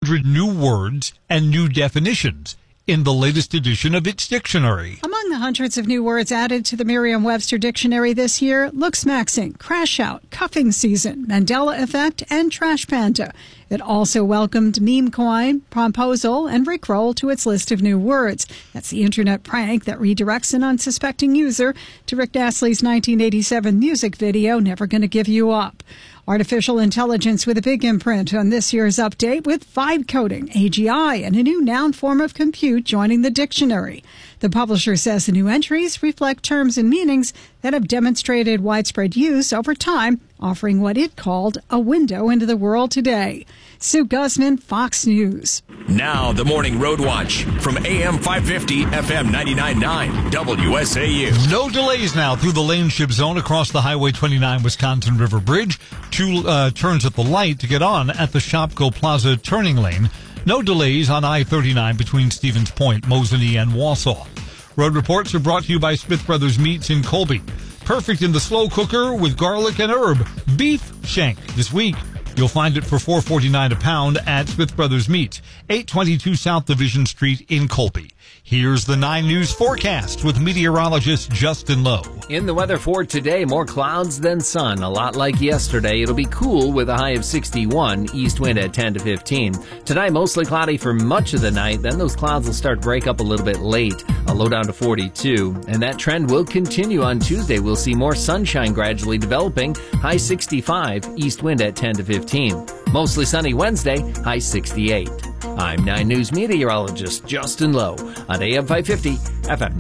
100 new words and new definitions in the latest edition of its dictionary. Among the hundreds of new words added to the Merriam-Webster dictionary this year, look-smaxing, crash out, cuffing season, Mandela effect, and trash panda. It also welcomed meme coin, promposal, and rickroll to its list of new words. That's the internet prank that redirects an unsuspecting user to Rick Astley's 1987 music video, Never Gonna Give You Up. Artificial intelligence with a big imprint on this year's update with vibe coding, AGI, and a new noun form of compute joining the dictionary. The publisher says the new entries reflect terms and meanings that have demonstrated widespread use over time, offering what it called a window into the world today. Sue Guzman, Fox News. Now the Morning Road Watch from AM 550, FM 99.9, WSAU. No delays now through the lane ship zone across the Highway 29 Wisconsin River Bridge. Two turns at the light to get on at the Shopko Plaza turning lane. No delays on I-39 between Stevens Point, Mosinee, and Wausau. Road reports are brought to you by Smith Brothers Meats in Colby. Perfect in the slow cooker with garlic and herb. Beef shank this week. You'll find it for $4.49 a pound at Smith Brothers Meats, 822 South Division Street in Colby. Here's the 9 News forecast with meteorologist Justin Lowe. In the weather for today, more clouds than sun. A lot like yesterday. It'll be cool with a high of 61, east wind at 10 to 15. Tonight, mostly cloudy for much of the night. Then those clouds will start to break up a little bit late. A low down to 42. And that trend will continue on Tuesday. We'll see more sunshine gradually developing. High 65, east wind at 10 to 15. Mostly sunny Wednesday, high 68. I'm 9 News meteorologist Justin Lowe on AM 550, FM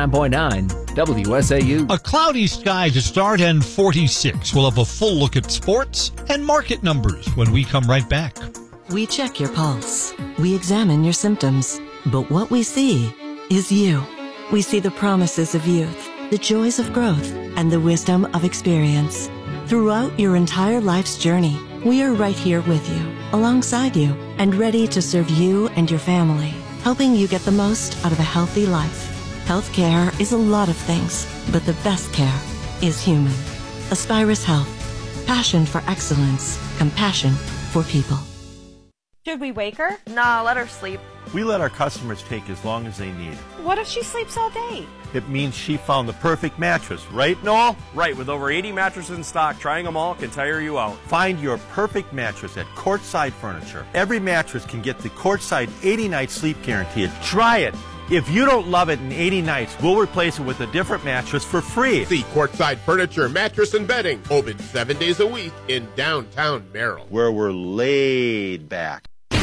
99.9, WSAU. A cloudy sky to start and 46. We'll have a full look at sports and market numbers when we come right back. We check your pulse. We examine your symptoms. But what we see is you. We see the promises of youth, the joys of growth, and the wisdom of experience. Throughout your entire life's journey, we are right here with you, alongside you, and ready to serve you and your family, helping you get the most out of a healthy life. Healthcare is a lot of things, but the best care is human. Aspirus Health. Passion for excellence. Compassion for people. Should we wake her? Nah, let her sleep. We let our customers take as long as they need. What if she sleeps all day? It means she found the perfect mattress, right, Noel? Right, with over 80 mattresses in stock, trying them all can tire you out. Find your perfect mattress at Courtside Furniture. Every mattress can get the Courtside 80-night sleep guarantee. Try it. If you don't love it in 80 nights, we'll replace it with a different mattress for free. See Courtside Furniture, Mattress and Bedding, open 7 days a week in downtown Merrill, where we're laid back.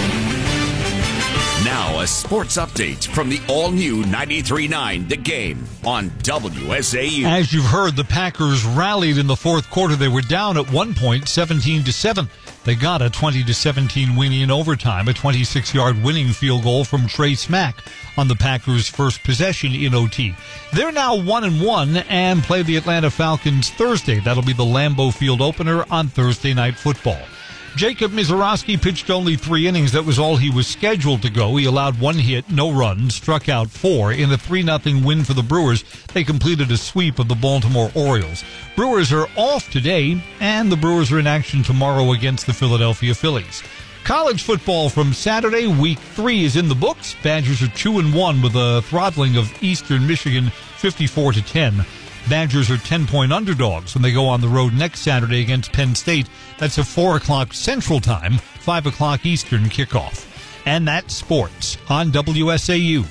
Now a sports update from the all-new 93.9 The Game on WSAU. As you've heard, the Packers rallied in the fourth quarter. They were down at one point, 17-7. They got a 20-17 win in overtime, a 26-yard winning field goal from Trey Smack on the Packers' first possession in OT. They're now 1-1 and play the Atlanta Falcons Thursday. That'll be the Lambeau Field opener on Thursday Night Football. Jacob Mizorowski pitched only 3 innings. That was all he was scheduled to go. He allowed 1 hit, no runs, struck out 4. In a 3-0 win for the Brewers, they completed a sweep of the Baltimore Orioles. Brewers are off today, and the Brewers are in action tomorrow against the Philadelphia Phillies. College football from Saturday, week 3 is in the books. Badgers are 2-1 with a throttling of Eastern Michigan 54-10. Badgers are 10-point underdogs when they go on the road next Saturday against Penn State. That's a 4 o'clock Central Time, 5 o'clock Eastern kickoff. And that's sports on WSAU.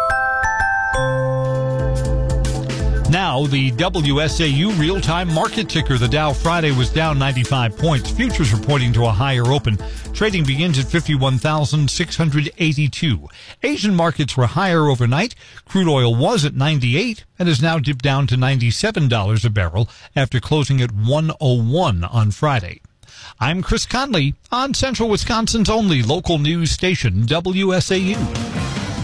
Now, the WSAU real-time market ticker. The Dow Friday was down 95 points. Futures are pointing to a higher open. Trading begins at 51,682. Asian markets were higher overnight. Crude oil was at 98 and has now dipped down to $97 a barrel after closing at 101 on Friday. I'm Chris Conley on Central Wisconsin's only local news station, WSAU.